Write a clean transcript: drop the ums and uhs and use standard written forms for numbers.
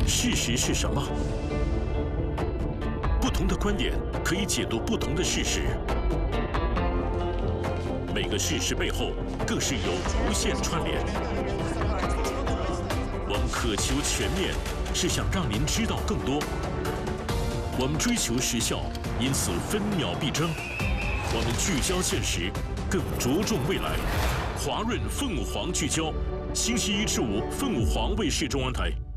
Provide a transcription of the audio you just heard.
事实是什么？不同的观点可以解读不同的事实。每个事实背后更是有无限串联。我们渴求全面，是想让您知道更多。我们追求时效，因此分秒必争。我们聚焦现实，更着重未来。华润凤凰聚焦，星期一至五，凤凰卫视中文台。